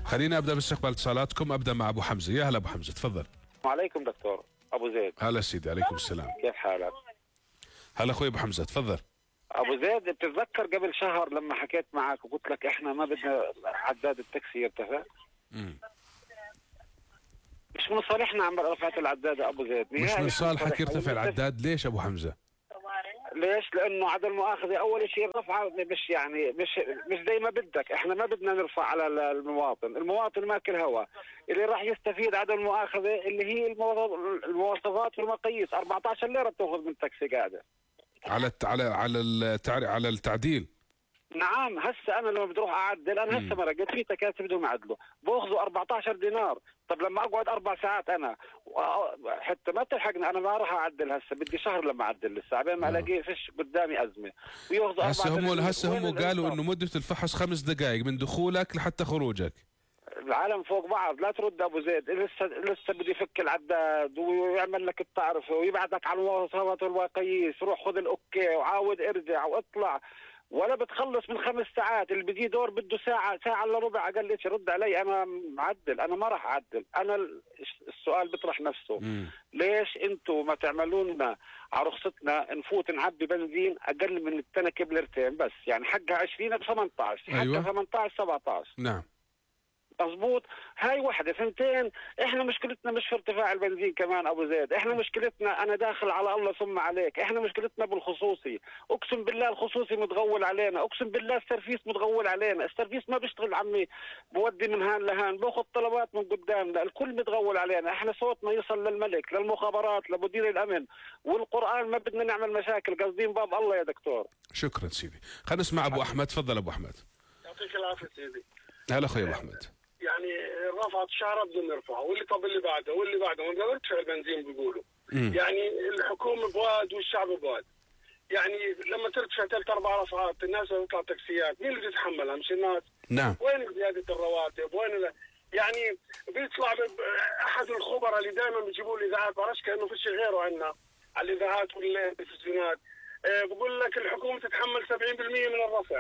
خلينا ابدا باستقبال اتصالاتكم. ابدا مع ابو حمزه. يا هلا ابو حمزه، تفضل. وعليكم دكتور ابو زيد. هلا سيدي، عليكم السلام. كيف حالك؟ هلا اخوي ابو حمزه، تفضل. ابو زيد، بتتذكر قبل شهر لما حكيت معك وقلت لك احنا ما بدنا عداد التاكسي يرتفع؟ مش من صالحنا عم رفعت العداد يا ابو زيد. مش من صالحك يرتفع العداد. ليش ابو حمزه؟ ليش؟ لانه عدم المؤاخذه اول شيء الرفعه مش زي ما بدك. احنا ما بدنا نرفع على المواطن ماكل هوا. اللي راح يستفيد عدم المؤاخذه اللي هي المواصفات والمقاييس. 14 ليره بتاخذ من تاكسي قاعده على التعديل. نعم. هسه انا لما بروح اعدل، انا هسه مرقت في تكاتف بدهم يعدلوا باخذوا 14 دينار. طب لما اقعد 4 ساعات انا حتى ما تلحقني، انا ما راح اعدل. هسه بدي شهر لما اعدل لسه عبين ما الاقي فيش قدامي ازمه وياخذوا. هسه هم قالوا انه مده الفحص 5 دقائق من دخولك لحتى خروجك. العالم فوق بعض. لا ترد ابو زيد. لسه بده يفك العداد ويعمل لك التعرفه ويبعدك على المواصفات والمقاييس. روح خذ الاوكي وعاود ارجع واطلع، ولا بتخلص من 5 ساعات. اللي بدي دور بده ساعة الا ربع اقل شيء. رد علي، انا معدل، انا ما راح اعدل. انا السؤال بيطرح نفسه. ليش انتم ما تعملوا لنا على رخصتنا نفوت نعبي بنزين اقل من التنكه بليرتين بس؟ يعني حقها 20 ب 18، حقها أيوة. 18 17. نعم مضبوط. هاي وحده. ثنتين، احنا مشكلتنا مش في ارتفاع البنزين كمان ابو زيد. احنا مشكلتنا، انا داخل على الله ثم عليك، احنا مشكلتنا بالخصوصي. اقسم بالله الخصوصي متغول علينا. اقسم بالله السرفيس متغول علينا. السرفيس ما بيشتغل عمي، بودي من هان لهان، باخذ طلبات من قدامنا. الكل متغول علينا. احنا صوتنا يصل للملك، للمخابرات، لمدير الامن والقران. ما بدنا نعمل مشاكل، قاصدين باب الله يا دكتور. شكرا سيدي. خلينا نسمع ابو احمد. تفضل ابو احمد. يعطيك العافيه سيدي. هلا اخوي ابو احمد. يعني رفعت شهر بدهم يرفعوا، واللي طب اللي بعده واللي بعده ما بيرتفع البنزين بيقولوا. يعني الحكومه بواد والشعب بواد. يعني لما ترتفع 3-4 رفعات الناس تطلع تاكسيات، مين اللي بيتحملها؟ مش الناس. نعم. وين زياده الرواتب؟ وين يعني بيطلع احد الخبراء اللي دائما بيجيبوا لي اذاعات، بعرفش كانه فيش غيره عندنا على الاذاعات والتلفزيونات. بقول لك الحكومه تتحمل 70% من الرفع.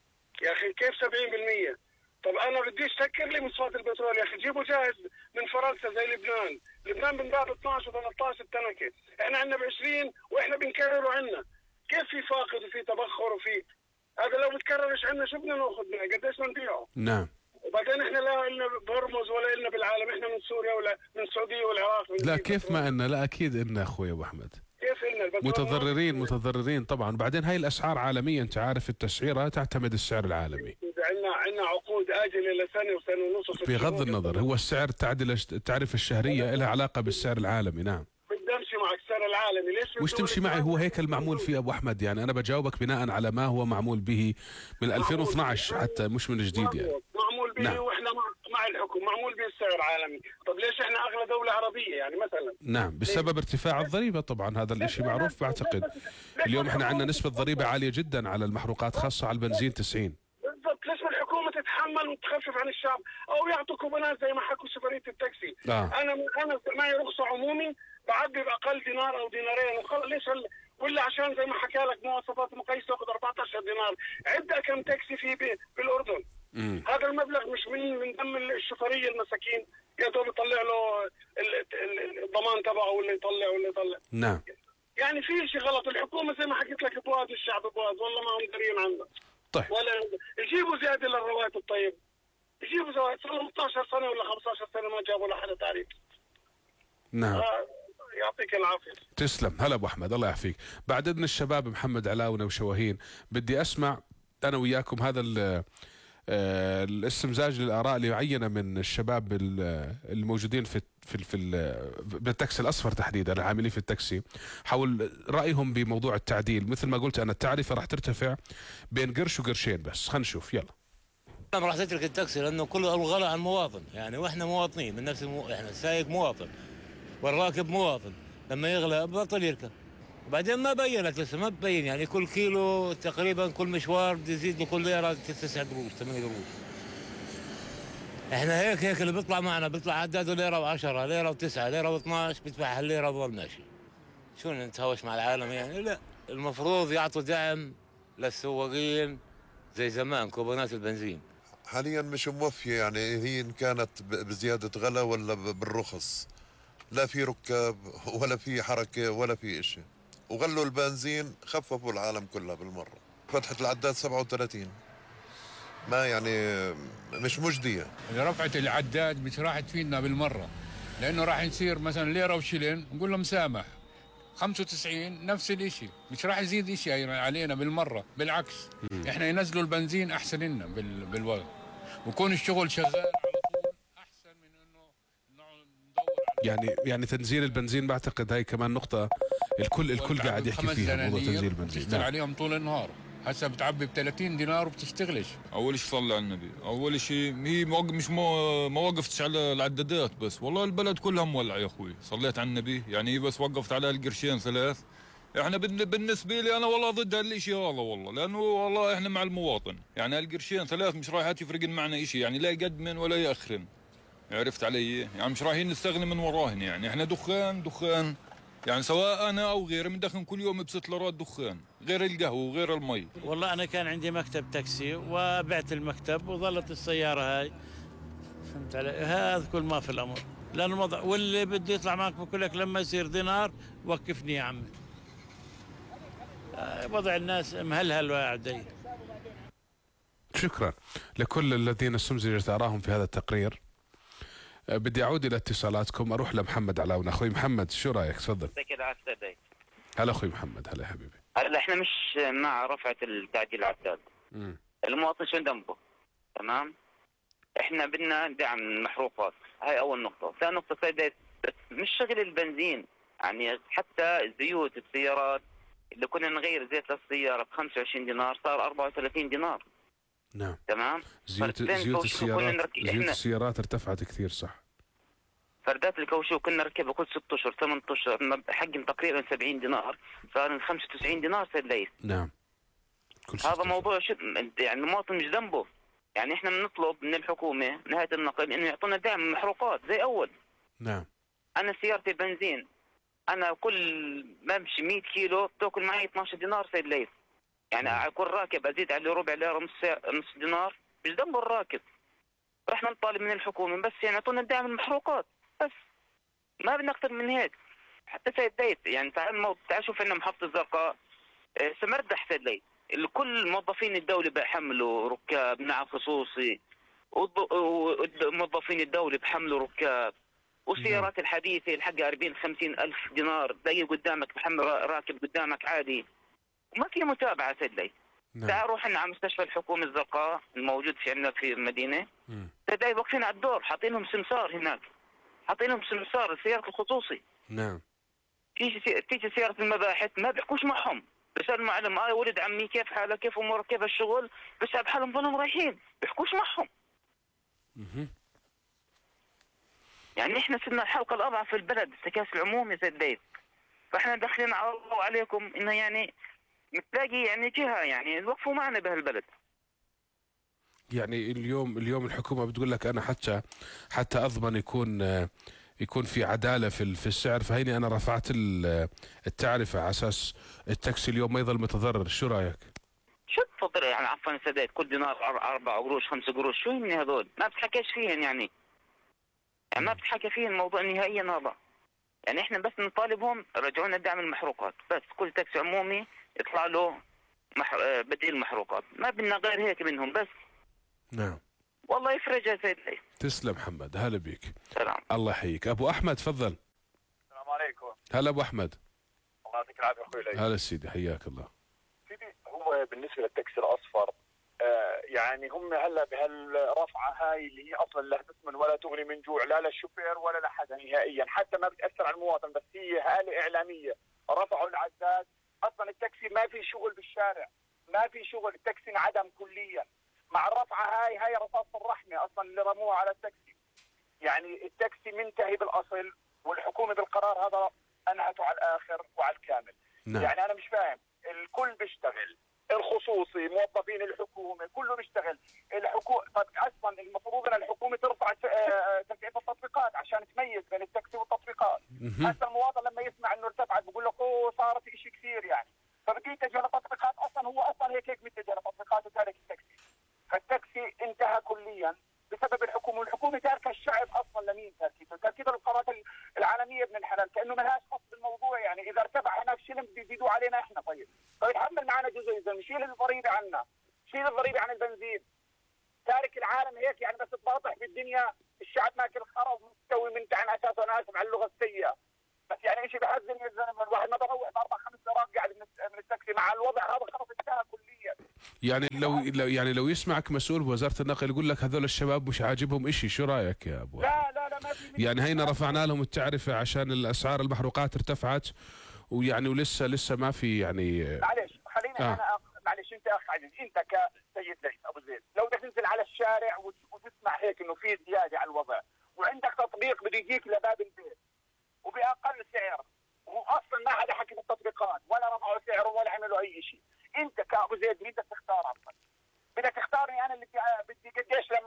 يا اخي كيف 70%؟ طب انا بديش سكر لي مصفاة البترول يا اخي، جيبوا جاهز من فرنسا زي لبنان بنباع ب 12 و13 التنكه، احنا عندنا ب20 واحنا بنكرر عندنا. كيف في فاقد وفي تبخر وفي هذا؟ لو بتكررش عندنا شو بدنا ناخذ منه؟ قديش بنبيعه؟ نعم. وبعدين احنا لا لنا بهرمز ولا لنا بالعالم، احنا من سوريا ولا من السعوديه والعراق. لا كيف ما إلنا؟ لا اكيد إلنا اخوي ابو احمد. كيف إلنا؟ متضررين طبعا. بعدين هاي الاسعار عالميه، انت عارف التسعيره تعتمد السعر العالمي. عندنا عقود اجله لسنه وسنه ونص. بغض النظر، هو السعر التعرفه الشهريه لها علاقه بالسعر العالمي. نعم. بدي امشي مع السعر العالمي. ليش وش تمشي معي؟ هو هيك المعمول فيه ابو احمد. يعني انا بجاوبك بناء على ما هو معمول به من 2012 حتى، مش من جديد يعني. معمول به. نعم. واحنا مع الحكم معمول به السعر العالمي. طب ليش احنا اغلى دوله عربيه يعني مثلا؟ نعم، بسبب ارتفاع الضريبه طبعا. هذا الاشي معروف بعتقد. اليوم احنا عندنا نسبه ضريبه عاليه جدا على المحروقات، خاصه على البنزين 90. بالضبط. ليش الحكومه تتحمل وتخفف عن الشعب او يعطوا كوبونات زي ما حكوا سفريه التاكسي؟ انا معي رخصه عمومي بعبي باقل دينار او دينارين وخلص. ليش ولا عشان زي ما حكى لك مواصفات مقيسه تاخذ 14 دينار. عد كم تاكسي في بالاردن. هذا المبلغ مش من دم الشفريه المساكين، يا دوب يطلع له الضمان تبعه ولا يطلع. نعم. يعني في شيء غلط. الحكومه زي ما حكيت لك بواد والشعب بواد، والله ما هم دارين عنه. طيب. ولا يجيبوا زياده للرواتب. طيب يجيبوا زياده. صار 15 سنه ولا 15 سنه ما جابوا لحدا تعريف. نعم. يعطيك العافيه. تسلم. هلا ابو احمد، الله يعافيك. بعد اذن الشباب محمد علاونا وشواهين، بدي اسمع انا وياكم هذا الاستمزاج للاراء لمعينه من الشباب الموجودين بالتاكسي الاصفر تحديدا، العاملين في التاكسي، حول رايهم بموضوع التعديل. مثل ما قلت انا، التعرفه راح ترتفع بين قرش وقرشين بس. خلينا نشوف. يلا. انا راح تترك التاكسي لانه كله الغلاء على المواطن. يعني واحنا مواطنين من نفس احنا السايق مواطن والراكب مواطن. لما يغلى بطل يركب. وبعدين ما بينت لسه، ما ببين. يعني كل كيلو تقريبا كل مشوار بده يزيد له كل ليره 9 قروش 8 قروش. احنا هيك اللي بيطلع معنا بيطلع عداده ليره و10 ليره و9 ليره و12 بيدفع هالليره وضل ماشي. شو نتهاوش مع العالم يعني؟ لا، المفروض يعطوا دعم للسواقين زي زمان، كوبونات البنزين. حاليا مش موفية، يعني هي إن كانت بزيادة غلا ولا بالرخص، لا في ركاب ولا في حركة ولا في إشي. وغلوا البنزين، خففوا العالم كلها بالمرة. فتحة العداد 37، ما يعني مش مجدية. رفعت العداد مش راح تفيدنا بالمرة، لأنه راح يصير مثلا ليرة وشيلين نقول له مسامح، 95 نفس الاشي، مش راح يزيد اشي علينا بالمرة، بالعكس احنا ينزلوا البنزين احسن لنا بالوضع، ويكون الشغل شغال على طول احسن من انه ندور يعني تنزيل البنزين بعتقد هاي كمان نقطة الكل قاعد يحكي فيها، موضوع تنزيل البنزين. تشتغل عليهم طول النهار، هسه بتعبي ب 30 دينار وبتشتغلش. اول شيء صلي على النبي، اول شيء هي ما وقفتش على العدادات بس، والله البلد كلها مولعه يا اخوي، صليت على النبي، يعني بس وقفت على القرشين 3. احنا بالنسبه لي انا والله ضد هالشيء هذا والله، لانه والله احنا مع المواطن، يعني هالقرشين 3 مش رايحات يفرقن معنا شيء، يعني لا يقدمن ولا ياخرن، عرفت علي؟ يعني مش رايحين نستغني من وراهن، يعني احنا دخان، يعني سواء انا او غيري بندخن كل يوم ب6 ليرات دخان، غير القهوه وغير المي. والله انا كان عندي مكتب تاكسي وبعت المكتب وظلت السياره هاي، فهمت علي؟ هذا كل ما في الامر، لانه الوضع واللي بده يطلع معك بقول لك لما يصير دينار وقفني يا عمي. وضع الناس مهلهل وعدي. شكرا لكل الذين استمزجت آراهم في هذا التقرير. بدي أعود إلى اتصالاتكم، أروح لمحمد علاون. أخوي محمد شو رأيك؟ تفضل. هلا أخوي محمد. هلا حبيبي. هلا احنا مش مع رفعة التعديل العداد. المواطن شو ذنبه؟ تمام؟ احنا بدنا دعم المحروقات، هاي أول نقطة. ثاني نقطة سيدات، مش شغل البنزين، يعني حتى زيوت السيارات اللي كنا نغير زيت للسيارة ب 25 دينار صار 34 دينار. نعم. تمام؟ زيوت السيارات ارتفعت كثير، صح. فردات الكاوتشوك كنا نركبها كل 6 اشهر 8 اشهر، حجم تقريبا 70 دينار، صار 95 دينار سيد ليث. نعم. هذا موضوع يعني المواطن مش ذنبه، يعني احنا بنطلب من الحكومه نهايه النقل انه يعطونا دعم محروقات زي اول. نعم. انا سيارتي بنزين، انا كل ما امشي 100 كيلو بتاكل معي 12 دينار سيد ليث، يعني كل راكب ازيد عليه ربع ليره نص دينار، مش ذنبه الراكب. رحنا نطالب من الحكومه بس يعني يعطونا دعم المحروقات بس، ما بدنا اكثر من هيك. حتى سيد ليث يعني تعال شوف عندنا محطة الزرقاء سمردح سيد ليث، كل موظفين الدولة بحملوا ركاب نعم خصوصي، وموظفين الدولة بحملوا ركاب، والسيارات الحديثة الحقها 40-50 ألف دينار، تلاقي قدامك بحمل راكب قدامك عادي، وما في متابعة سيد ليث. تعال روح على مستشفى الحكومة الزرقاء الموجود في عندنا في المدينة، تلاقي واقفين على الدور حاطينهم سمسار هناك، حاطينهم سمسار السيارة الخصوصي. نعم. تيجي سيارة المباحث ما بيحكوش معهم، بيسلموا عليهم ولد عمي كيف حالك كيف امورك كيف الشغل، بس بحالهم ظلهم رايحين بيحكوش معهم. يعني احنا صرنا الحلقة الأضعف في البلد، التكاسل العمومي زي البيت، فاحنا داخلين على الله وعليكم انه يعني نتلاقي يعني جهة يعني يوقفوا معنا بهالبلد. يعني اليوم الحكومة بتقول لك أنا حتى أضمن يكون في عدالة في السعر، فهيني أنا رفعت التعرفة على أساس التاكسي اليوم ما يظل متضرر. شو رأيك؟ شو تفضل يعني عفوا سداد كل دينار 4 قروش 5 قروش، شو هن هذول؟ ما بتحكيش فيهن يعني ما بتحكي فيه الموضوع نهائيا هذا. يعني احنا بس نطالبهم رجعونا دعم المحروقات، بس كل تاكسي عمومي يطلع له بديل محروقات، ما بدنا غير هيك منهم بس. نعم. والله يفرجها سيد ليث. تسلم محمد، هلا بيك. سلام. الله يحييك. ابو احمد تفضل. السلام عليكم. هلا ابو احمد. الله يعطيك العافيه اخوي ليث. هلا سيدي حياك الله. سيدي هو بالنسبه للتاكسي الاصفر يعني هم هلا بهالرفعه هاي اللي هي اصلا لا تثمن ولا تغني من جوع لا للشوفير ولا لحدا نهائيا، حتى ما بتاثر على المواطن، بس هي هاله اعلاميه. رفعوا العداد، اصلا التاكسي ما في شغل بالشارع، ما في شغل، التاكسي انعدم كليا. مع الرفعه هاي رصاص الرحمه اصلا اللي رموها على التاكسي. يعني التاكسي منتهي بالاصل، والحكومه بالقرار هذا انهته على الاخر وعلى الكامل. نعم. يعني انا مش فاهم، الكل بيشتغل، الخصوصي موظفين الحكومه كله بيشتغل. طب اصلا المفروض ان الحكومه ترفع تكلفه التطبيقات عشان تميز بين التاكسي والتطبيقات. هسه المواطن لما يسمع انه ارتفعت بقول لك اوه صارت شيء كثير يعني، فبدي يتجه لتطبيقات، اصلا هو اصلا هيك متجه لتطبيقات وتارك التاكسي. فالتاكسي انتهى كليا. بسبب الحكومه، والحكومه تاركه الشعب اصلا لمين تاركته؟ تاركته للقنوات العالميه ابن الحلال، كانه ما لهاش خص بالموضوع. يعني اذا ارتفع هناك شيلن بده يزيدوا علينا احنا. طيب يحمل معنا جزء، اذا نشيل الضريبه عنا، شيل الضريبه عن البنزين، تارك العالم هيك يعني بس تباطح بالدنيا، الشعب ماكل خرا ومستوي من عن اساس، انا اسف على اللغه السيئه، بس يعني شيء بحزن يا زلمه. الواحد ما بروح ب4 5 ساعات قاعد من التاكسي مع الوضع هذا، خلص انتهى كليا. يعني لو يسمعك مسؤول بوزاره النقل يقول لك هذول الشباب مش عاجبهم إشي، شو رايك يا ابو؟ لا ما في. يعني هينا رفعنا لهم التعرفه عشان الاسعار المحروقات ارتفعت، ويعني ولسه ما في يعني. معلش خليني انا معلش، انت اخ عزيز، انت كسيد ليث ابو زيد، لو بدك تنزل على الشارع وتسمع هيك انه في زياده على الوضع، وعندك تطبيق بده يجيك لباب البيت وباقل سعر، واصلا ما حدا حكي بالتطبيقات ولا رفعوا سعره ولا عملوا اي شيء، انت كابو زيد مين بدك تختار؟ اصلا بدك تختارني انا اللي بدي قديش